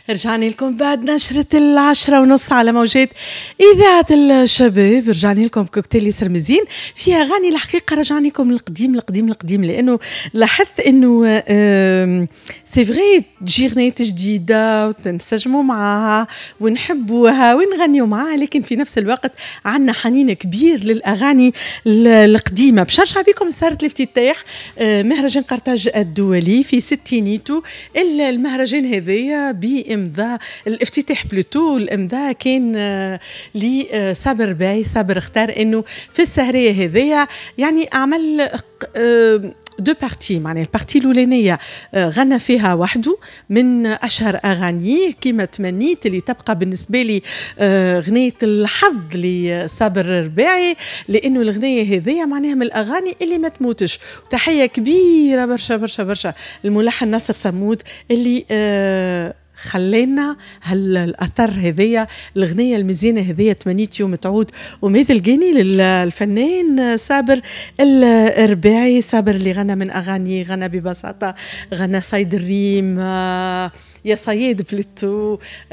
رجعنا لكم بعد نشرة 10:30 على موجات إذاعة الشباب. رجعنا لكم كوكتيل ياسر مزيان فيها أغاني. الحقيقة رجعنا لكم القديم لأنه لاحظت إنه سي فغي تجي غنية جديدة وتنسجموا معها ونحبوها ونغنيوا معها، لكن في نفس الوقت عنا حنين كبير للأغاني القديمة. بشرشع بكم صارت الافتتاح مهرجان قرطاج الدولي في ستينيتو. المهرجان هذايا بإمضاء الافتتاح بلوتو الإمضاء كان لصابر باي. صابر اختار إنه في السهرية هذايا يعني أعمل دو بارتي، معناها البارتي الأولانية غنى فيها وحده من أشهر أغانيه كما تمنيت، اللي تبقى بالنسبة لي غنية الحظ لصابر الرباعي، لأنه الغنية هذية معناها من الأغاني اللي ما تموتش. تحية كبيرة برشا برشا برشا الملحن ناصر سمود اللي خلينا هالأثر هذية، الغنية المزينة هذية تمنيت يوم تعود ومثل جيني للفنان صابر الرباعي. صابر اللي غنى من أغاني، غنى ببساطة، غنى صيد الريم، يا صياد بلوتو،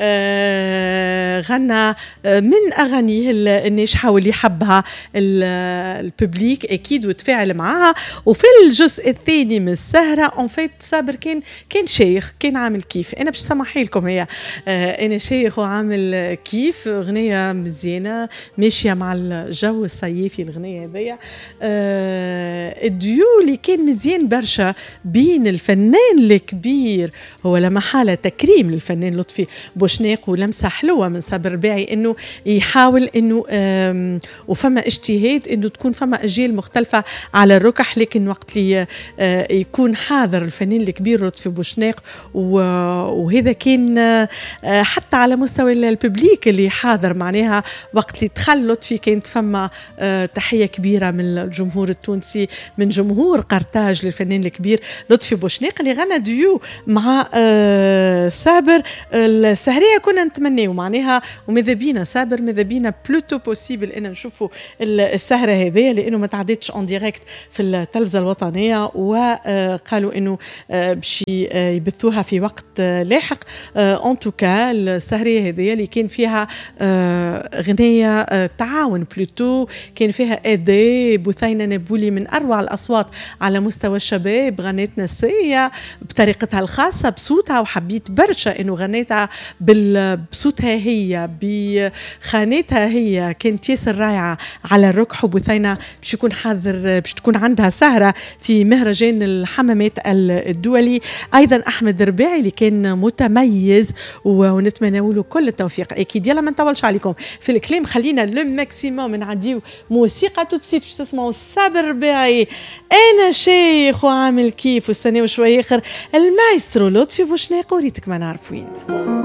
غنى من أغانيه الناجحة واللي حبها الببليك أكيد وتفاعل معها. وفي الجزء الثاني من السهرة أنفيت صابر كان شيخ، كان عامل كيف أنا باش سمحي لكم هي أنا شيخ وعامل كيف غنية مزيانة ماشية مع الجو الصيفي. الغنية هذيا الديو اللي كان مزيان برشا بين الفنان الكبير، هو لا محالة تكريم للفنان لطفي بوشناق ولمسة حلوة من صابر الرباعي إنه يحاول إنه وفما اجتهاد إنه تكون فما أجيال مختلفة على الركح، لكن وقت لي يكون حاضر الفنان الكبير لطفي بوشناق وهذا كان حتى على مستوى الببليك اللي حاضر، معناها وقت اللي دخل لطفي كانت فما تحية كبيرة من الجمهور التونسي، من جمهور قرطاج للفنان الكبير لطفي بوشناق اللي غنى ديو مع صابر. السهرية كنا نتمنيه معناها وماذا بينا صابر، ماذا بينا بلوتو بوسيبل إن نشوفوا السهرة هذه، لأنه ما تعدتش اون ديريكت في التلفزة الوطنية، وقالوا إنه باش يبثوها في وقت لاحق. ان توكا السهرية هذه اللي كان فيها غنية تعاون بلوتو، كان فيها أداء بثينة نبولي من أروع الأصوات على مستوى الشباب، غنيت نسية بطريقتها الخاصة بصوتها، وحبيت برشا إنه غنيتها بصوتها هي بخانتها هي، كانت ياسر رائعة على الركح. وبثينة باش يكون حاضر، باش تكون عندها سهرة في مهرجان الحمامات الدولي. أيضا أحمد الرباعي اللي كان متميز ونتمنى له كل التوفيق أكيد. يلا ما نطولش عليكم في الكلام، خلينا للماكسيموم نعديو موسيقى توتسيت باش تسمعوا صابر الرباعي أنا شيخ وعامل كيف، والسنة وشوي آخر المايسترو لطفي بوشناق وريتك ما نعرف وين.